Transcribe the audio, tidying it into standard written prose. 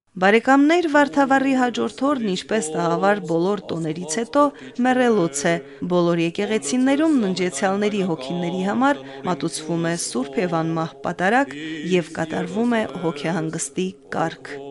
Բարեկամներ, Վարդավառի հաջորդ օրն, ինչպես տաղավար բոլոր տոներից հետո, մեռելոց է։ Բոլոր եկեղեցիներում ննջեցյալների հոգիների համար մատուցվում է Սուրբ եւ անմահ պատարագ եւ կատարվում է հոգեհանգստի կարգ։